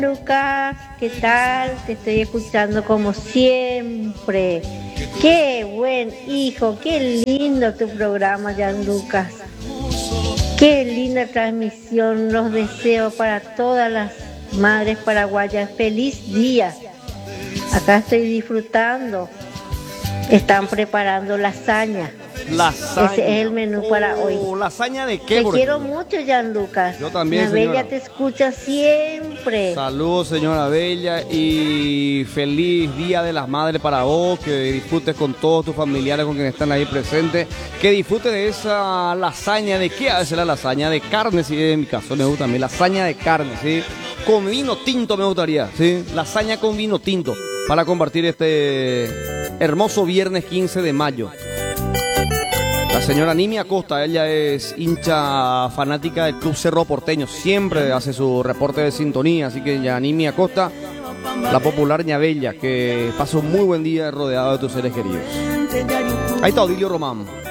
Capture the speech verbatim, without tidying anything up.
Lucas, ¿qué tal? Te estoy escuchando como siempre. Qué buen hijo, qué lindo tu programa, Jan Lucas. Qué linda transmisión, los deseo para todas las madres paraguayas. Feliz día. Acá estoy disfrutando. Están preparando lasaña. Lasaña. Ese es el menú para hoy. Oh, ¿lasaña de qué? Te Porque... quiero mucho, Jan Lucas. Yo también, La Bella señora. te escucha siempre. Saludos, señora Bella, y feliz Día de las Madres para vos, que disfrutes con todos tus familiares, con quienes están ahí presentes, que disfrutes de esa lasaña. ¿De qué hace la lasaña? De carne, sí, en mi caso me gusta a mí, lasaña de carne, sí, con vino tinto me gustaría, sí, lasaña con vino tinto, para compartir este hermoso viernes quince de mayo. La señora Nimi Acosta, ella es hincha fanática del Club Cerro Porteño, siempre hace su reporte de sintonía, así que ya Nimi Acosta, la popular ñabella, que pasa un muy buen día rodeado de tus seres queridos. Ahí está Odilio Román.